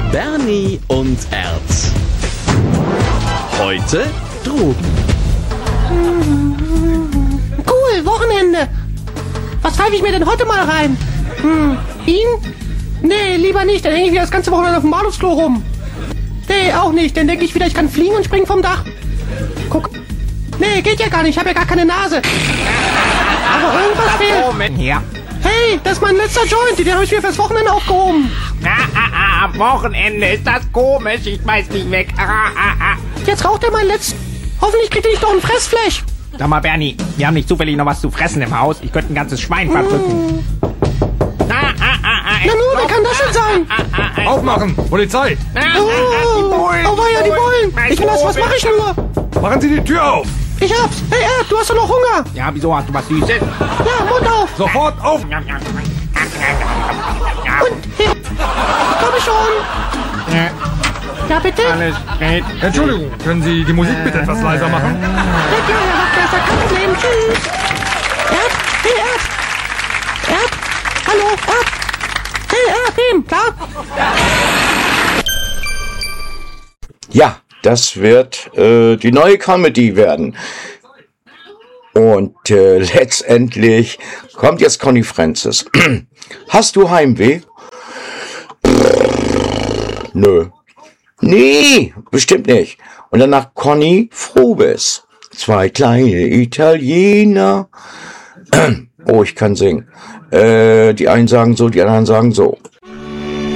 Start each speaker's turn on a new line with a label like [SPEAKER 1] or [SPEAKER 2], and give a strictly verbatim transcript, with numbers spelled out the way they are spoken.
[SPEAKER 1] Bernie und Erz. Heute Drogen.
[SPEAKER 2] Cool, Wochenende. Was pfeife ich mir denn heute mal rein? Hm, ihn? Nee, lieber nicht, dann hänge ich wieder das ganze Wochenende auf dem Bahnhofsklo rum. Nee, auch nicht, dann denke ich wieder, ich kann fliegen und springen vom Dach. Guck. Nee, geht ja gar nicht, ich habe ja gar keine Nase. Aber irgendwas fehlt.
[SPEAKER 3] Hier.
[SPEAKER 2] Hey, das ist mein letzter Joint, den habe ich mir fürs Wochenende aufgehoben.
[SPEAKER 3] Ah, ah, ah, am Wochenende ist das komisch, ich schmeiß dich weg. Ah, ah, ah.
[SPEAKER 2] Jetzt raucht er meinen letzten. Hoffentlich kriegt er nicht doch ein Fressfleisch.
[SPEAKER 3] Sag mal, Bernie, wir haben nicht zufällig noch was zu fressen im Haus. Ich könnte ein ganzes Schwein verdrücken.
[SPEAKER 2] Mm.
[SPEAKER 3] Ah, ah, ah, ah,
[SPEAKER 2] Na nun, wer kann das denn sein?
[SPEAKER 3] Ah, ah, ah,
[SPEAKER 4] Aufmachen! Polizei!
[SPEAKER 3] ah, ah, ah, die Bullen,
[SPEAKER 2] Oh, weia, die Bullen.
[SPEAKER 3] Mein
[SPEAKER 2] Ich lass, was
[SPEAKER 3] Gott.
[SPEAKER 2] mache ich nur?
[SPEAKER 4] Machen Sie die Tür auf!
[SPEAKER 2] Ich hab's. Hey, Erd, du hast doch noch Hunger.
[SPEAKER 3] Ja, wieso hast du was Süßes?
[SPEAKER 2] Ja, Mund auf.
[SPEAKER 4] Sofort auf!
[SPEAKER 3] Ja, ja,
[SPEAKER 2] Und hier. Komm schon.
[SPEAKER 3] ja,
[SPEAKER 2] Ja, bitte?
[SPEAKER 3] alles geht.
[SPEAKER 4] Entschuldigung, können Sie die Musik bitte etwas leiser machen?
[SPEAKER 2] Ja, klar, Herr Wachtmeister, kein Problem. Tschüss. Erd, hey, Erd. Erd, hallo, Erd. Hey, Erd, Tim, klar?
[SPEAKER 5] Ja, das wird äh, die neue Comedy werden. Und äh, letztendlich kommt jetzt Conny Francis. Hast du Heimweh? Nö. Nee, bestimmt nicht. Und danach Conny Frobes. Zwei kleine Italiener. Oh, ich kann singen. Äh, die einen sagen so, die anderen sagen so.